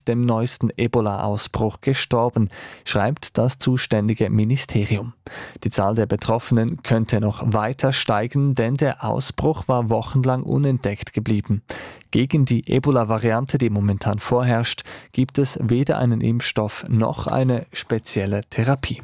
dem neuesten Ebola-Ausbruch gestorben, schreibt das zuständige Ministerium. Die Zahl der Betroffenen könnte noch weiter steigen, denn der Ausbruch war wochenlang unentdeckt geblieben. Gegen die Ebola-Variante, die momentan vorherrscht, gibt es weder einen Impfstoff noch eine spezielle Therapie.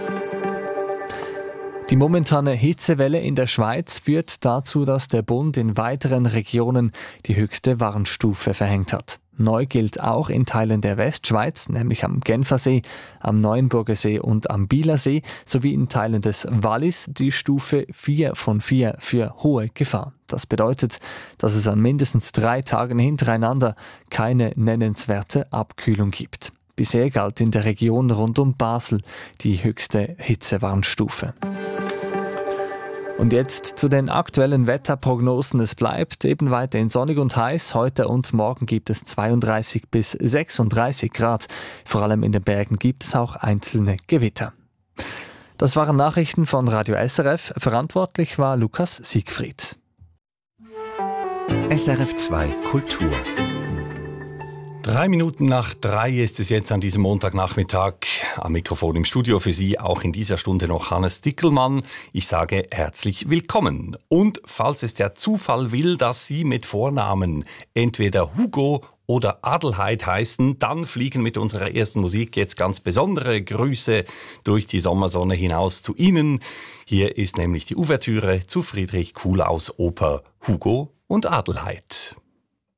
Die momentane Hitzewelle in der Schweiz führt dazu, dass der Bund in weiteren Regionen die höchste Warnstufe verhängt hat. Neu gilt auch in Teilen der Westschweiz, nämlich am Genfersee, am Neuenburger See und am Bieler See, sowie in Teilen des Wallis die Stufe 4 von 4 für hohe Gefahr. Das bedeutet, dass es an mindestens 3 Tagen hintereinander keine nennenswerte Abkühlung gibt. Bisher galt in der Region rund um Basel die höchste Hitzewarnstufe. Und jetzt zu den aktuellen Wetterprognosen. Es bleibt eben weiterhin sonnig und heiß. Heute und morgen gibt es 32 bis 36 Grad. Vor allem in den Bergen gibt es auch einzelne Gewitter. Das waren Nachrichten von Radio SRF. Verantwortlich war Lukas Siegfried. SRF 2 Kultur. 3:03 ist es jetzt an diesem Montagnachmittag. Am Mikrofon im Studio für Sie auch in dieser Stunde noch Hannes Dickelmann. Ich sage herzlich willkommen. Und falls es der Zufall will, dass Sie mit Vornamen entweder Hugo oder Adelheid heißen, dann fliegen mit unserer ersten Musik jetzt ganz besondere Grüße durch die Sommersonne hinaus zu Ihnen. Hier ist nämlich die Ouvertüre zu Friedrich Kuhlaus Oper Hugo und Adelheid.